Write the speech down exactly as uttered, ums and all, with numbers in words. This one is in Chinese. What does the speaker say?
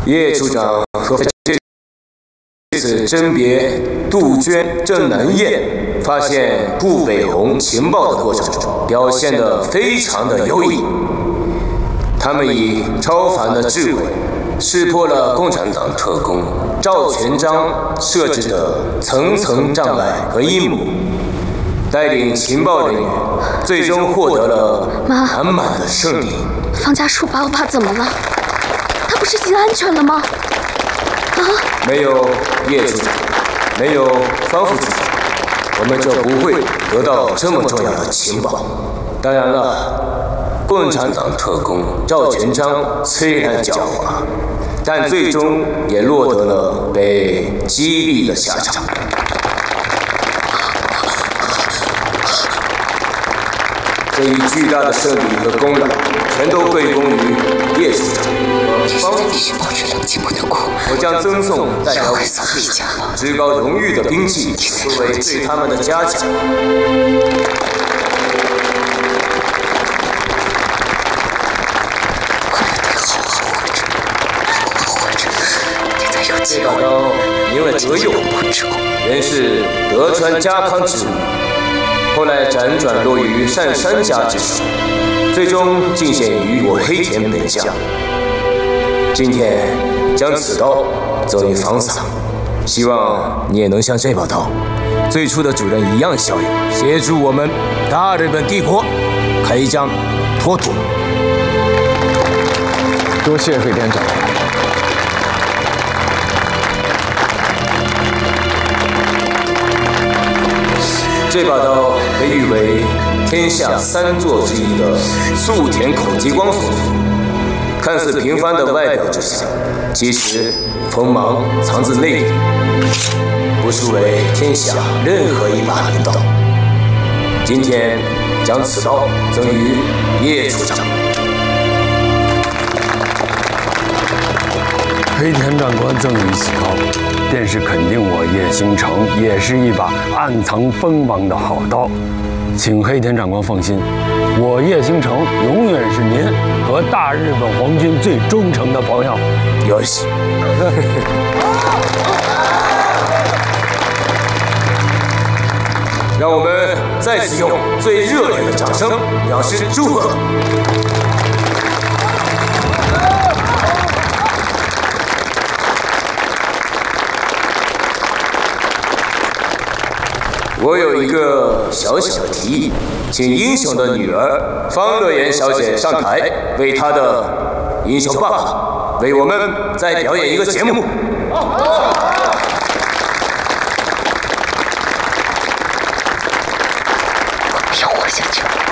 叶处长和这次甄别杜鹃、郑南燕发现顾北红情报的过程中，表现得非常的优异。他们以超凡的智慧，识破了共产党特工赵全章设置的层层障碍和阴谋，带领情报人员，最终获得了满满的胜利。 方家树把我爸怎么了？他不是已经安全了吗？啊！ 没有叶处长，没有方副处长，我们就不会得到这么重要的情报。当然了，共产党特工赵全章虽然狡猾，但最终也落得了被击毙的下场。这一巨大的胜利和功劳，全都归功于叶处长和方副处长。我将赠送代表至高荣誉的兵器，作为对他们的嘉奖。这把刀名为德佑，原是德川家康之物，后来辗转落于单山家之手，最终进献于我黑田本相。今天将此刀赠予房嫂，希望你也能像这把刀最初的主人一样骁勇，协助我们大日本帝国开疆拓土。 多谢黑田长官。 这把刀被誉为天下三座之一的素田口激光所铸，看似平凡的外表之下，其实锋芒藏自内里，不输为天下任何一把名刀。今天将此刀赠予叶处长。 黑田长官赠予此刀，便是肯定我叶星辰也是一把暗藏锋芒的好刀。请黑田长官放心，我叶星辰永远是您和大日本皇军最忠诚的朋友。 有喜。让我们再次用最热烈的掌声表示祝贺。我有一个小小的提议，请英雄的女儿方乐妍小姐上台，为她的英雄爸爸为我们再表演一个节目。 要活下去了。